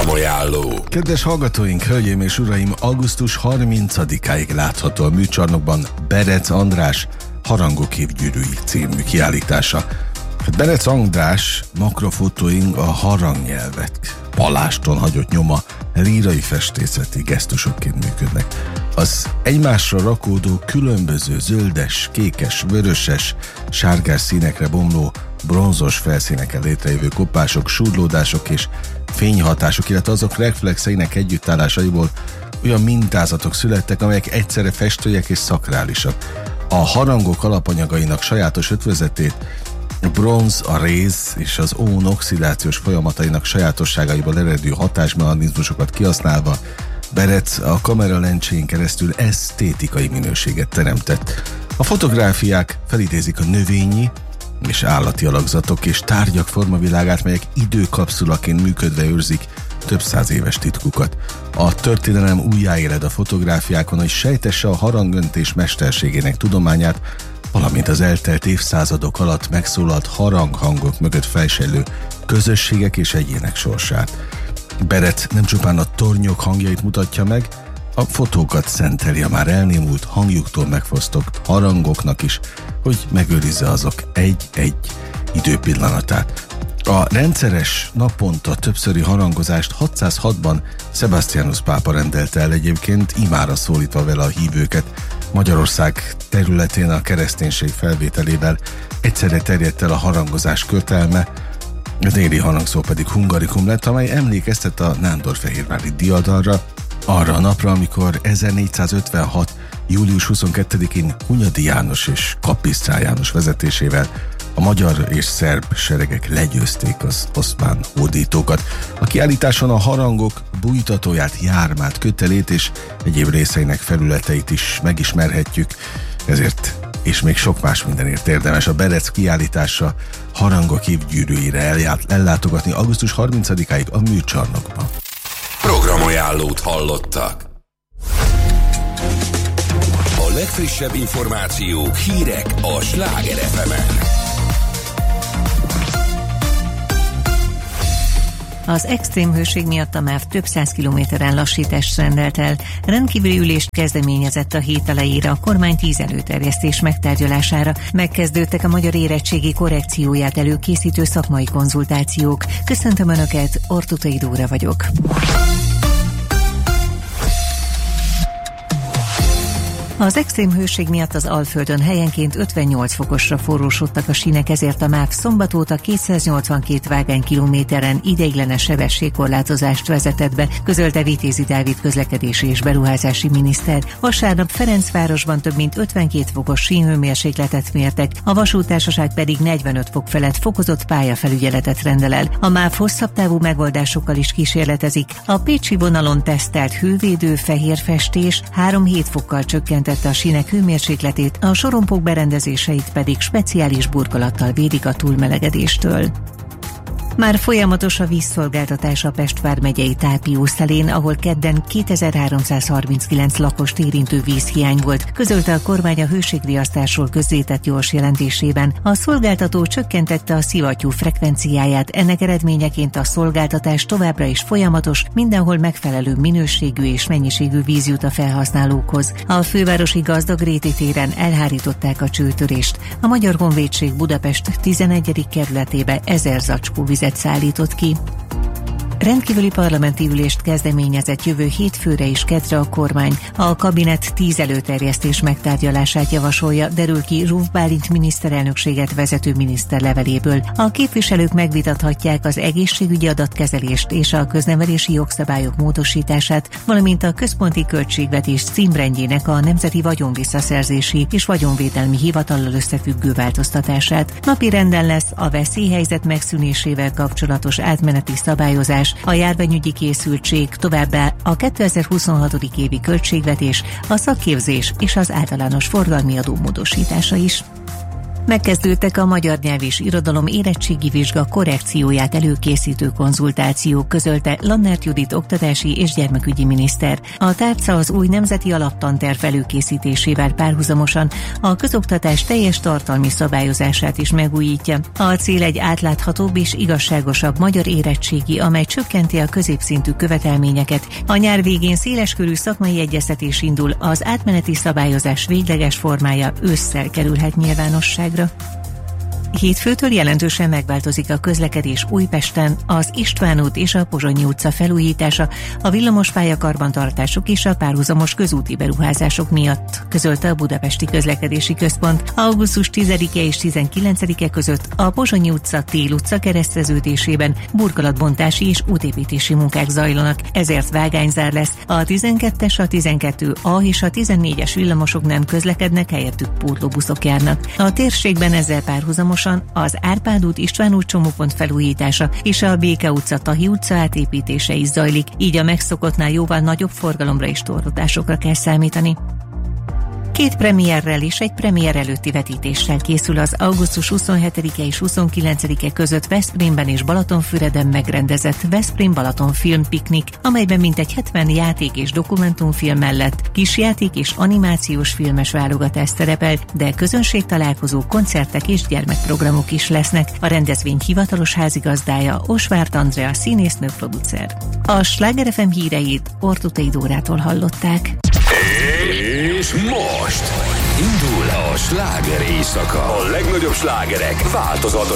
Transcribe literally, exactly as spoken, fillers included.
Programajánló. Kedves hallgatóink, hölgyeim és uraim, augusztus harmincadikáig látható a műcsarnokban Berec András Harangok évgyűrűi című kiállítása. Berec András makrofotóink a harangnyelvet paláston hagyott nyoma lírai festészeti gesztusokként működnek. Az egymásra rakódó különböző zöldes, kékes, vöröses, sárgás színekre bomló bronzos felszíneken létrejövő kopások, súrlódások és fényhatások, illetve azok reflexeinek együttállásaiból olyan mintázatok születtek, amelyek egyszerre festőek és szakrálisak. A harangok alapanyagainak sajátos ötvözetét, a bronz, a réz és az ón oxidációs folyamatainak sajátosságaiból eredő hatásmechanizmusokat kihasználva Berec a kameralencséjén keresztül esztétikai minőséget teremtett. A fotográfiák felidézik a növényi és állati alakzatok és tárgyak formavilágát, melyek időkapszulaként működve őrzik több száz éves titkukat. A történelem újjáéled a fotográfiákon, hogy sejtesse a harangöntés mesterségének tudományát, valamint az eltelt évszázadok alatt megszólalt haranghangok mögött fejsejlő közösségek és egyének sorsát. Berec nem csupán a tornyok hangjait mutatja meg, a fotókat szenteli a már elnémult, hangjuktól megfosztott harangoknak is, hogy megőrizze azok egy-egy időpillanatát. A rendszeres, naponta többszöri harangozást hatszázhatban Sebastianus pápa rendelte el, egyébként imára szólítva vele a hívőket. Magyarország területén a kereszténység felvételével egyszerre terjedt el a harangozás kötelme, a déli harangszó pedig hungarikum lett, amely emlékeztet a nándorfehérvári diadalra, arra a napra, amikor ezernégyszázötvenhat. július huszonkettedikén Hunyadi János és Kapisztrán János vezetésével a magyar és szerb seregek legyőzték az oszmán hódítókat. A kiállításon a harangok bújtatóját, jármát, kötelét és egyéb részeinek felületeit is megismerhetjük, ezért és még sok más mindenért érdemes a Berec kiállítása Harangok évgyűrűire ellátogatni augusztus harmincadikáig a műcsarnokban. Programajánlót hallottak. A legfrissebb információk, hírek a Sláger ef emen. Az extrém hőség miatt a MÁV több száz kilométeren lassítást rendelt el. Rendkívüli ülést kezdeményezett a hét elejére a kormány tíz előterjesztés megtárgyalására. Megkezdődtek a magyar érettségi korrekcióját előkészítő szakmai konzultációk. Köszöntöm Önöket, Ortutai Dóra vagyok. Az extrém hőség miatt az Alföldön helyenként ötvennyolc fokosra forrósodtak a sínek, ezért a MÁV szombat óta kétszáznyolcvankét vágánykilométeren ideiglenes sebességkorlátozást vezetett be, közölte Vitézi Dávid közlekedési és beruházási miniszter. Vasárnap Ferencvárosban több mint ötvenkét fokos sínhőmérsékletet mértek, a vasúttársaság pedig negyvenöt fok felett fokozott pályafelügyeletet rendel el. A MÁV hosszabb távú megoldásokkal is kísérletezik. A pécsi vonalon tesztelt hővédő fehér festés három-hét fokkal csökkentett a sínek hőmérsékletét, a sorompók berendezéseit pedig speciális burkolattal védik a túlmelegedéstől. Már folyamatos a vízszolgáltatás a Pest vármegyei Tápiószelén, ahol kedden kétezer-háromszázharminckilenc lakost érintő vízhiány volt, közölte a kormány a hőségriasztásról közzétett gyors jelentésében. A szolgáltató csökkentette a szivattyú frekvenciáját, ennek eredményeként a szolgáltatás továbbra is folyamatos, mindenhol megfelelő minőségű és mennyiségű víz jut a felhasználókhoz. A fővárosi Gazdagréti téren elhárították a csőtörést. A Magyar Honvédség Budapest tizenegyedik kerületébe ezer zacskó vizet szállított ki. Rendkívüli parlamenti ülést kezdeményezett jövő hétfőre és kedre a kormány. A kabinet tíz előterjesztés megtárgyalását javasolja, derül ki Zsuf Bálint miniszterelnökséget vezető miniszter leveléből. A képviselők megvitathatják az egészségügyi adatkezelést és a köznevelési jogszabályok módosítását, valamint a központi költségvetés címrendjének a Nemzeti Vagyonvisszaszerzési és Vagyonvédelmi Hivatallal összefüggő változtatását. Napirenden lesz a veszélyhelyzet megszűnésével kapcsolatos átmeneti szabályozás, a járványügyi készültség, továbbá a kétezer-huszonhat. évi költségvetés, a szakképzés és az általános forgalmi adó módosítása is. Megkezdődtek a magyar nyelv és irodalom érettségi vizsga korrekcióját előkészítő konzultációk, közölte Lannert Judit oktatási és gyermekügyi miniszter. A tárca az új nemzeti alaptanterv előkészítésével párhuzamosan a közoktatás teljes tartalmi szabályozását is megújítja. A cél egy átláthatóbb és igazságosabb magyar érettségi, amely csökkenti a középszintű követelményeket. A nyár végén széleskörű szakmai egyeztetés indul, az átmeneti szabályozás végleges formája ősszel kerülhet nyilvánosságra. Hétfőtől jelentősen megváltozik a közlekedés Újpesten, az István út és a Pozsonyi utca felújítása, a villamospálya karbantartások és a párhuzamos közúti beruházások miatt, közölte a Budapesti Közlekedési Központ. Augusztus tizedike és tizenkilencedike között a Pozsonyi utca Tél utca kereszteződésében burkolatbontási és útépítési munkák zajlanak, ezért vágányzár lesz. A tizenkettes, a tizenkettő A és a tizennégyes villamosok nem közlekednek, helyettük pótlóbuszok járnak. A térségben ezzel párhuzamosan az Árpád út István út csomópont felújítása és a Béke utca Tahi utca átépítése is zajlik, így a megszokottnál jóval nagyobb forgalomra és torlódásokra kell számítani. Két premierrel és egy premier előtti vetítéssel készül az augusztus huszonhetedike és huszonkilencedike között Veszprémben és Balatonfüreden megrendezett Veszprém Balaton filmpiknik, amelyben mintegy hetven játék és dokumentumfilm mellett kisjáték és animációs filmes válogatás szerepel, de közönségtalálkozó, koncertek és gyermekprogramok is lesznek. A rendezvény hivatalos házigazdája Osvárt Andrea színésznő producer. A Sláger ef em híreit Ortutei Dórától hallották. És most indul a sláger éjszaka. A legnagyobb slágerek változatos